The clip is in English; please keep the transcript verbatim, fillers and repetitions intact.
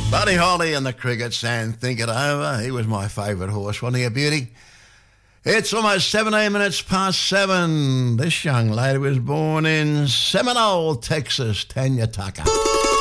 Buddy Holly and the Crickets and Think It Over. He was my favourite horse, wasn't he, a beauty? It's almost seventeen minutes past seven. This young lady was born in Seminole, Texas, Tanya Tucker.